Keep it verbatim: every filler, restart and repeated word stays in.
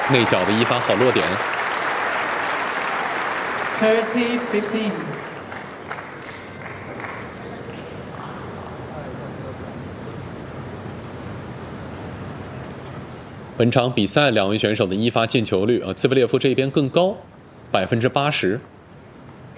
内角的一发好落点。 thirty fifteen。 本场比赛两位选手的一发进球率啊，兹维列夫这边更高，百分之八十。